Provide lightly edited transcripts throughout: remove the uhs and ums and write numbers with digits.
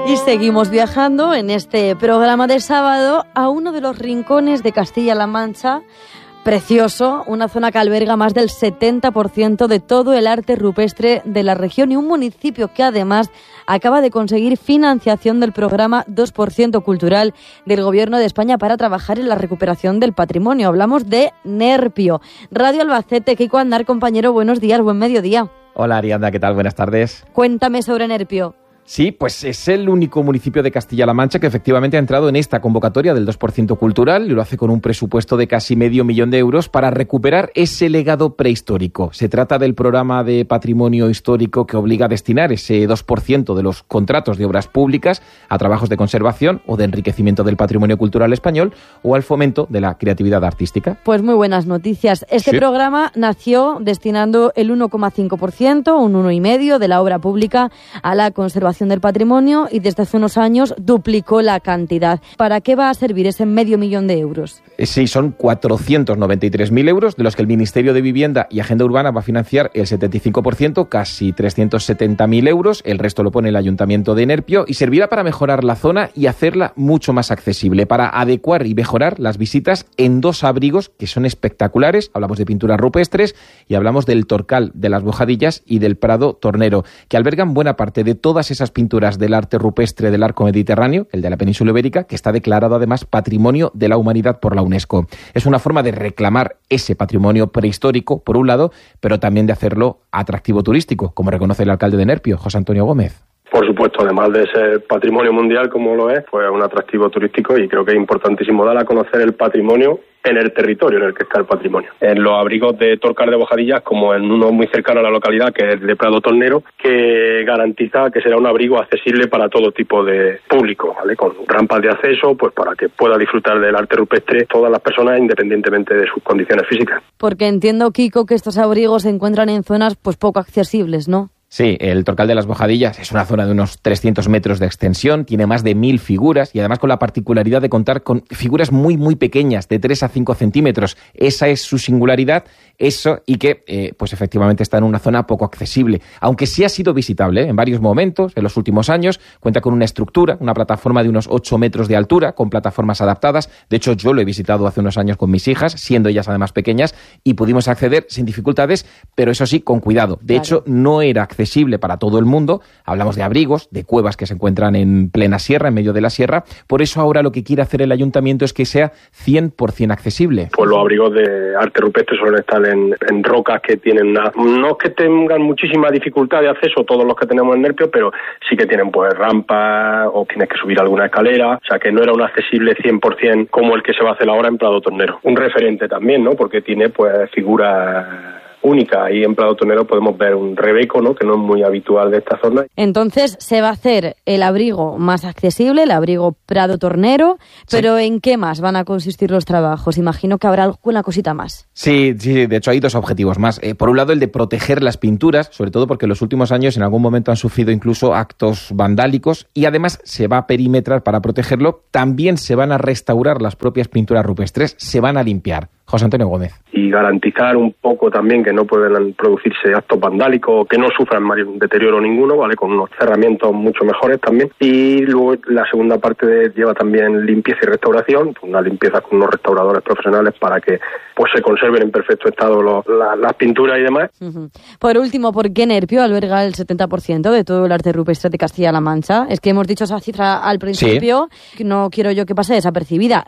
Y seguimos viajando en este programa de sábado a uno de los rincones de Castilla-La Mancha, precioso, una zona que alberga más del 70% de todo el arte rupestre de la región y un municipio que además acaba de conseguir financiación del programa 2% cultural del Gobierno de España para trabajar en la recuperación del patrimonio. Hablamos de Nerpio. Radio Albacete, Kiko Andar, compañero, buenos días, buen mediodía. Hola Ariadna, ¿qué tal? Buenas tardes. Cuéntame sobre Nerpio. Sí, pues es el único municipio de Castilla-La Mancha que efectivamente ha entrado en esta convocatoria del 2% cultural y lo hace con un presupuesto de casi €500,000 para recuperar ese legado prehistórico. Se trata del programa de patrimonio histórico que obliga a destinar ese 2% de los contratos de obras públicas a trabajos de conservación o de enriquecimiento del patrimonio cultural español o al fomento de la creatividad artística. Pues muy buenas noticias. Este programa nació destinando el 1,5%, un 1,5% de la obra pública a la conservación del patrimonio y desde hace unos años duplicó la cantidad. ¿Para qué va a servir ese €500,000? Sí, son 493.000 euros, de los que el Ministerio de Vivienda y Agenda Urbana va a financiar el 75%, casi 370.000 euros. El resto lo pone el Ayuntamiento de Nerpio y servirá para mejorar la zona y hacerla mucho más accesible, para adecuar y mejorar las visitas en 2 abrigos que son espectaculares. Hablamos de pinturas rupestres y hablamos del Torcal de las Bojadillas y del Prado Tornero, que albergan buena parte de todas esas pinturas del arte rupestre del arco mediterráneo, el de la península ibérica, que está declarado además Patrimonio de la Humanidad por la UNESCO. Es una forma de reclamar ese patrimonio prehistórico, por un lado, pero también de hacerlo atractivo turístico, como reconoce el alcalde de Nerpio, José Antonio Gómez. Por supuesto, además de ser patrimonio mundial como lo es, pues un atractivo turístico y creo que es importantísimo dar a conocer el patrimonio en el territorio en el que está el patrimonio. En los abrigos de Torcal de Bojadillas, como en uno muy cercano a la localidad, que es el de Prado Tornero, que garantiza que será un abrigo accesible para todo tipo de público, ¿vale? Con rampas de acceso, pues para que pueda disfrutar del arte rupestre todas las personas independientemente de sus condiciones físicas. Porque entiendo, Kiko, que estos abrigos se encuentran en zonas pues poco accesibles, ¿no? Sí, el Torcal de las Bojadillas es una zona de unos 300 metros de extensión, tiene más de 1.000 figuras y además con la particularidad de contar con figuras muy, muy pequeñas, de 3 a 5 centímetros. Esa es su singularidad, eso, y que pues efectivamente está en una zona poco accesible. Aunque sí ha sido visitable en varios momentos en los últimos años, cuenta con una estructura, una plataforma de unos 8 metros de altura, con plataformas adaptadas. De hecho, yo lo he visitado hace unos años con mis hijas, siendo ellas además pequeñas, y pudimos acceder sin dificultades, pero eso sí, con cuidado. De hecho, no era accesible para todo el mundo. Hablamos de abrigos, de cuevas que se encuentran en plena sierra, en medio de la sierra. Por eso ahora lo que quiere hacer el ayuntamiento es que sea 100% accesible. Pues los abrigos de arte rupestre suelen estar en rocas que tienen no es que tengan muchísima dificultad de acceso todos los que tenemos en Nerpio, pero sí que tienen pues rampas o tienes que subir alguna escalera, o sea que no era un accesible 100% como el que se va a hacer ahora en Prado Tornero. Un referente también, ¿no? Porque tiene pues figuras única. Ahí en Prado Tornero podemos ver un rebeco, ¿no? Que no es muy habitual de esta zona. Entonces se va a hacer el abrigo más accesible, el abrigo Prado Tornero, pero sí. ¿En qué más van a consistir los trabajos? Imagino que habrá alguna cosita más. Sí, de hecho hay 2 objetivos más. Por un lado, el de proteger las pinturas, sobre todo porque en los últimos años en algún momento han sufrido incluso actos vandálicos, y además se va a perimetrar para protegerlo. También se van a restaurar las propias pinturas rupestres, se van a limpiar. José Antonio Gómez. Y garantizar un poco también que no puedan producirse actos vandálicos, que no sufran deterioro ninguno, ¿vale? Con unos cerramientos mucho mejores también. Y luego la segunda parte lleva también limpieza y restauración, una limpieza con unos restauradores profesionales para que pues se conserven en perfecto estado las pinturas y demás. Uh-huh. Por último, ¿por qué Nerpio alberga el 70% de todo el arte rupestre de Castilla-La Mancha? Es que hemos dicho esa cifra al principio, sí. No quiero yo que pase desapercibida.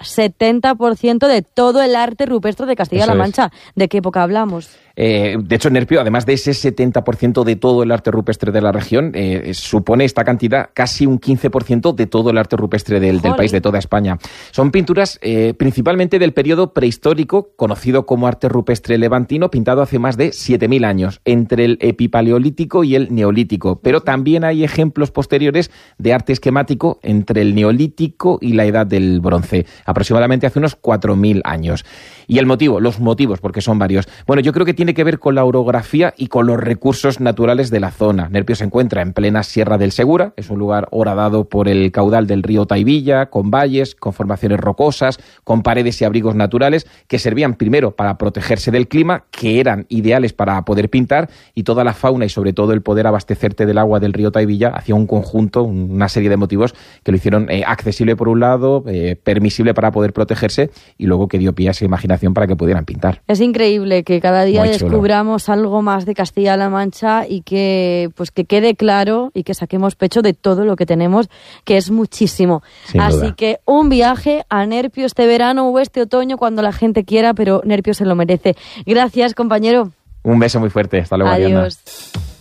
70% de todo el arte rupestre de Castilla-La Mancha. ¿De qué época hablamos? De hecho, Nerpio, además de ese 70% de todo el arte rupestre de la región, supone esta cantidad casi un 15% de todo el arte rupestre del país, de toda España. Son pinturas principalmente del periodo prehistórico, conocido como arte rupestre levantino, pintado hace más de 7.000 años, entre el epipaleolítico y el neolítico. Pero también hay ejemplos posteriores de arte esquemático entre el neolítico y la edad del bronce, aproximadamente hace unos 4.000 años. Y el motivo, los motivos, porque son varios. Bueno, yo creo que tiene que ver con la orografía y con los recursos naturales de la zona. Nerpio se encuentra en plena Sierra del Segura, es un lugar horadado por el caudal del río Taivilla, con valles, con formaciones rocosas, con paredes y abrigos naturales que servían primero para protegerse del clima, que eran ideales para poder pintar, y toda la fauna y sobre todo el poder abastecerte del agua del río Taivilla hacía un conjunto, una serie de motivos que lo hicieron accesible por un lado, permisible para poder protegerse, y luego que dio pie a esa imaginación para que pudieran pintar. Es increíble que cada día Muy chulo. descubramos algo más de Castilla-La Mancha y que quede claro y que saquemos pecho de todo lo que tenemos, que es muchísimo. Sin Así duda. que un viaje a Nerpio este verano o este otoño cuando la gente quiera, pero Nerpio se lo merece. Gracias, compañero. Un beso muy fuerte. Hasta luego, Ariadna. Adiós.